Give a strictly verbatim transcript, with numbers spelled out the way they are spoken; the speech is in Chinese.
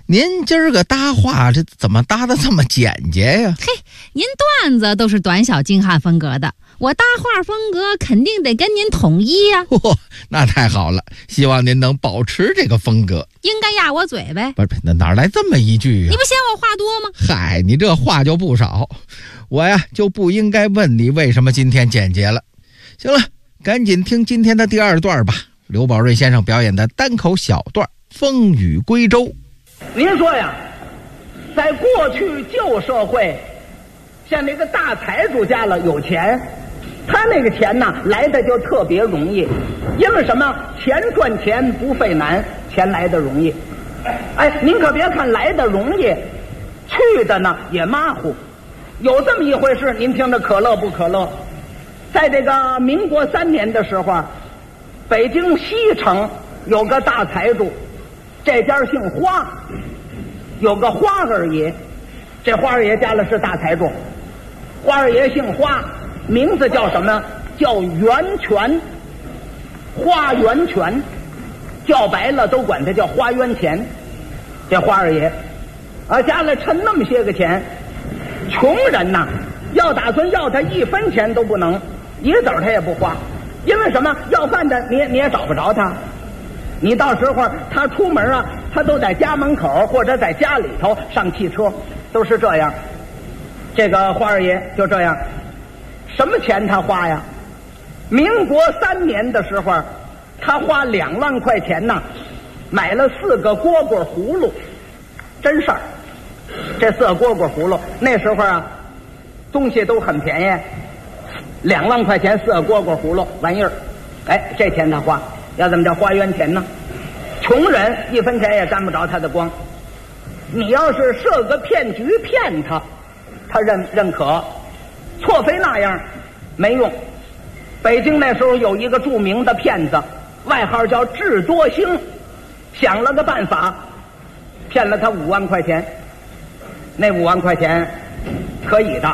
您今儿个搭话这怎么搭的这么简洁呀？ 嘿，您段子都是短小精悍风格的，我搭话风格肯定得跟您统一呀、啊。 嚯、哦，那太好了，希望您能保持这个风格。 应该压我嘴呗？ 不是，那哪来这么一句啊？ 你不嫌我话多吗？ 嗨，你这话就不少，我呀就不应该问你为什么今天简洁了。行了，赶紧听今天的第二段吧，刘宝瑞先生表演的单口小段《风雨归舟》。 您说呀，在过去旧社会，像那个大财主家了有钱，他那个钱呢来的就特别容易，因为什么？钱赚钱不费难，钱来的容易。哎，您可别看来的容易，去的呢也马虎。有这么一回事，您听着可乐不可乐？在这个民国三年的时候，北京西城有个大财主，这家姓花，有个花二爷，这花二爷家里是大财主，花二爷姓花，名字叫什么？叫源泉，花源泉，叫白了都管他叫花源钱。这花二爷啊，家里趁那么些个钱，穷人呐，要打算要他一分钱都不能，一个子儿他也不花，因为什么？要饭的你也你也找不着他。你到时候他出门啊，他都在家门口或者在家里头上汽车，都是这样。这个花二爷就这样，什么钱他花呀？民国三年的时候，他花两万块钱呢，买了四个蝈蝈葫芦，真事儿。这四个蝈蝈葫芦那时候啊，东西都很便宜，两万块钱四个蝈蝈葫芦玩意儿，哎，这钱他花。要怎么叫花园钱呢？穷人一分钱也沾不着他的光。你要是设个骗局骗他，他认认可；错非那样没用。北京那时候有一个著名的骗子，外号叫智多星，想了个办法，骗了他五万块钱。那五万块钱可以的。